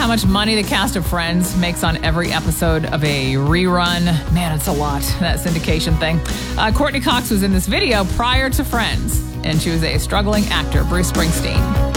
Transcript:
how much money the cast of Friends makes on every episode of a rerun? Man, it's a lot, that syndication thing. Courtney Cox was in this video prior to Friends, and she was a struggling actor, Bruce Springsteen.